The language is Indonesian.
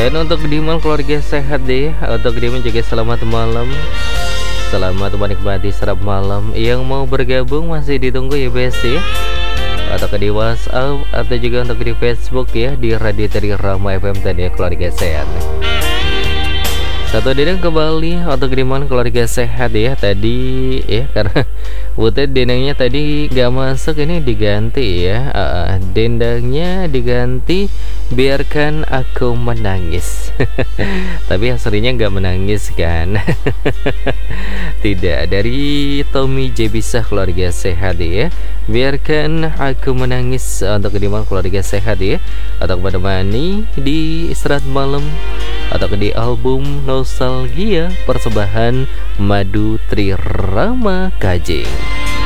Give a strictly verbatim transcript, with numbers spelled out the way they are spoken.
Dan untuk Diman keluarga sehat deh. Untuk Diman juga selamat malam. Selamat menikmati serap malam. Yang mau bergabung masih ditunggu ya besti, atau ke di WhatsApp atau juga untuk di Facebook ya, di Radio Trirama F M tadi ya keluarga sehat. Satu dedeng kembali untuk Diman keluarga sehat ya tadi ya, karena butet dendangnya tadi gak masuk, ini diganti ya. uh, Dendangnya diganti biarkan aku menangis. Tapi aslinya gak menangis kan. Tidak, dari Tommy J Bisa keluarga sehat ya, biarkan aku menangis untuk Diman keluarga sehat ya, atau kepada Mani di istirahat malam, atau di album Nostalgia persembahan Madu Trirama Kajing.